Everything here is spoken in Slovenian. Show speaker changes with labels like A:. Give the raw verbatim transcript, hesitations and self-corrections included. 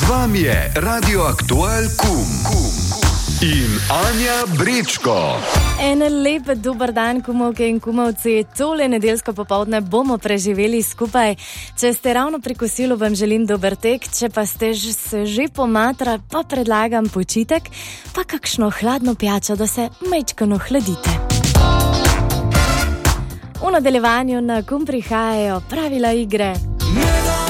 A: Z vami je Radio Aktual Kum in Anja Brečko.
B: En lep dober dan, kumovke in kumovci. Tole nedeljsko popoldne bomo preživeli skupaj. Če ste ravno pri kosilu, vam želim dober tek. Če pa ste že, se že pomatra, pa predlagam počitek, pa kakšno hladno pijačo, da se majčkano hladite. V nadaljevanju na Kum prihajajo pravila igre.